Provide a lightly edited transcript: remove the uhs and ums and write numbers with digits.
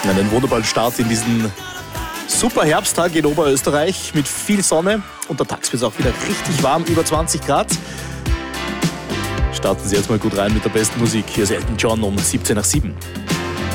Einen wunderbaren Start in diesen super Herbsttag in Oberösterreich mit viel Sonne. Untertags wird es auch wieder richtig warm, über 20 Grad. Starten Sie jetzt mal gut rein mit der besten Musik. Hier ist Elton John um 7:17.